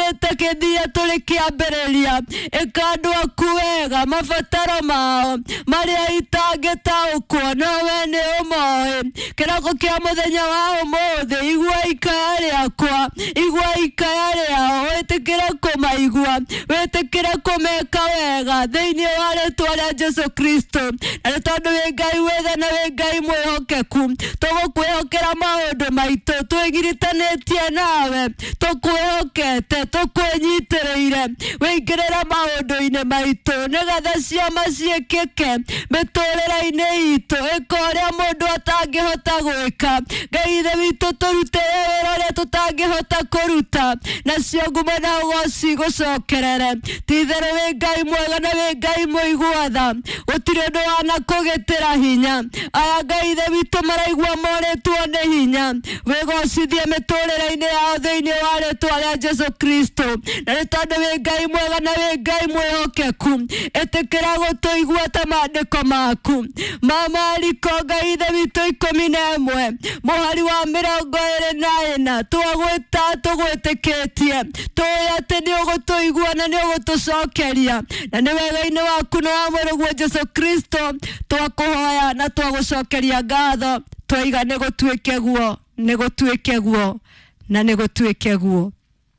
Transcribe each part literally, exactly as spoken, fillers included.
gĩtũmĩte kĩthia tũrĩ kĩambĩrĩria ĩkandwa kuwega mabataro mao marĩa itangĩtaũkwo nowe nĩ ũmoĩ kĩroko kĩa mũthenya wa ũmũthĩ igua ikaya rĩakwa igua ikaya rĩao wĩtĩkĩre kũmaigua wĩtĩkĩre kũmeka wega thĩinĩ wa rĩĩtwa rĩa Jesũ Kristo na nĩ tondũ wĩ Ngai wetha na wĩ Ngai mwĩhokeku tũgũkwĩhokera maũndũ maitũ twĩgiritanĩtie nawe tũkwĩhokete tũkwĩnyitĩrĩire wĩingĩrĩra maũndũ-inĩ maitũ nĩgetha ciama ciĩkĩke mĩtũrĩre-inĩ itũ ĩka ũrĩa mũndũ atangĩhota gwĩka Ngai ithe witũ tũrutĩre wĩra ũrĩa tũtangĩhota kũruta nacio ngumo na ũgooci gũcokerere ti-itherũ wĩ Ngai mwega na wĩ Ngai mũigua-tha gũtirĩ ũndũ wanakũgĩtĩra hinya aya Ngai ithe witũ maraigua morĩtwo nĩ hinya wĩgocithie mĩtũrĩre-inĩ yao thĩinĩ wa rĩĩtwa rĩa Jesũ Kristo na nĩ tondũ wĩ Ngai mwega na wĩ Ngai mwĩhokeku ĩtĩkĩra gũtũigua ta maandĩko maku mamariko Ngai ithe witũ ikũmi na ĩmwe mũhari wa mĩrongo ĩrĩ na ĩna twagwĩta tũgwĩtĩkĩtie tũĩ atĩ nĩ ũgũtũigua na nĩ ũgũtũcokeria na nĩ wega-inĩ waku na wa mũrũguo Jesũ Kristo twakũhoya na twagũcokeria ngatho twaiga nĩ gũtuĩke guo nĩ gũtuĩke guo na nĩ gũtuĩke guo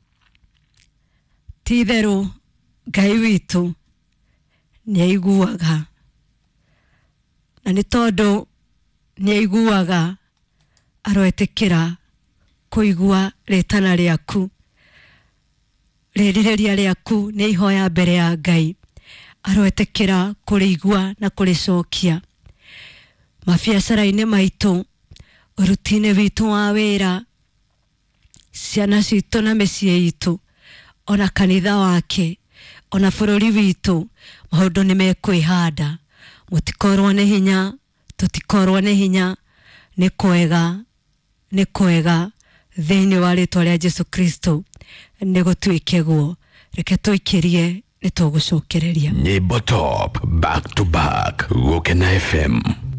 ti-itherũ Ngai witũ nĩ aiguaga na nĩ tondũ nĩ aiguaga aroetĩkĩra kũigua rĩtana rĩaku rĩrĩrĩria rĩaku nĩ ihoya mbere ya Ngai aroetĩkĩra kũrĩigua na kũrĩcokia mabiacara-inĩ maitũ ũruti-inĩ witũ wa wĩra ciana citũ na mĩciĩ itũ ona kanitha wake ona bũrũri witũ maũndũ nĩ mekwĩhanda mũtikorwo nĩ hinya tũtikorwo nĩ hinya nĩ kwega nĩ kwega thĩinĩ wa rĩĩtwa rĩa Jesũ Kristo nĩ gũtuĩke guo reke tũikĩrie nĩ tũgũcokereria Nyĩmbo top back to back Gũkena F M.